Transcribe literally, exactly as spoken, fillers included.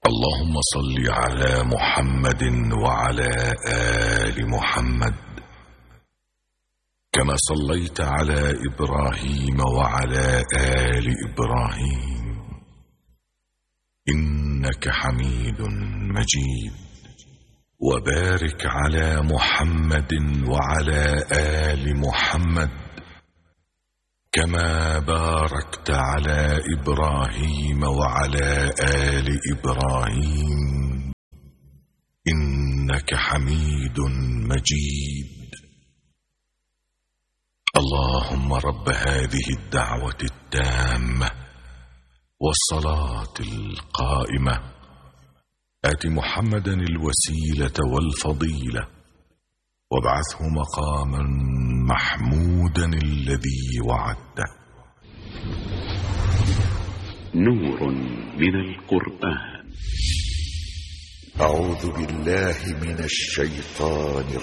اللهم صل على محمد وعلى آل محمد كما صليت على إبراهيم وعلى آل إبراهيم إنك حميد مجيد. وبارك على محمد وعلى آل محمد كما باركت على إبراهيم وعلى آل إبراهيم إنك حميد مجيد. اللهم رب هذه الدعوة التامة والصلاة القائمة آت محمدا الوسيلة والفضيلة وابعثه مقاما محمودا الذي وعدته. نور من القرآن. أعوذ بالله من الشيطان